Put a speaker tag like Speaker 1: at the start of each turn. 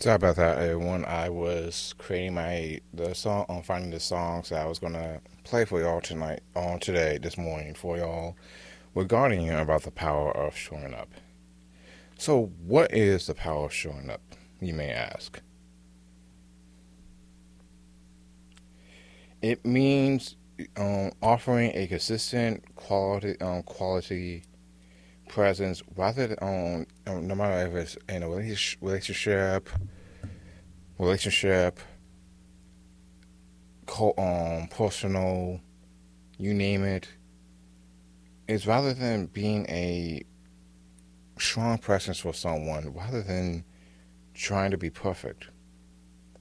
Speaker 1: Sorry about that, everyone. I was creating the song on finding the songs that I was gonna play for y'all tonight, on today, this morning for y'all regarding about the power of showing up. So, what is the power of showing up? You may ask. It means offering a consistent quality presence, rather than no matter if it's in a relationship, personal, you name it. It's rather than being a strong presence for someone, rather than trying to be perfect.